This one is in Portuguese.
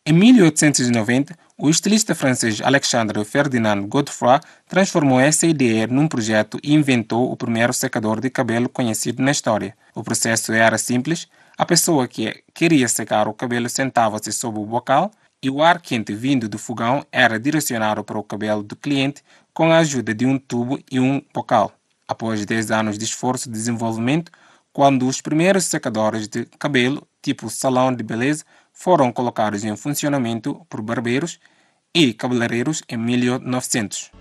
Em 1890, o estilista francês Alexandre Ferdinand Godefroy transformou essa ideia num projeto e inventou o primeiro secador de cabelo conhecido na história. O processo era simples: a pessoa que queria secar o cabelo sentava-se sob o bocal e o ar quente vindo do fogão era direcionado para o cabelo do cliente com a ajuda de um tubo e um bocal. Após 10 anos de esforço e desenvolvimento, quando os primeiros secadores de cabelo, tipo salão de beleza, foram colocados em funcionamento por barbeiros e cabeleireiros em 1900.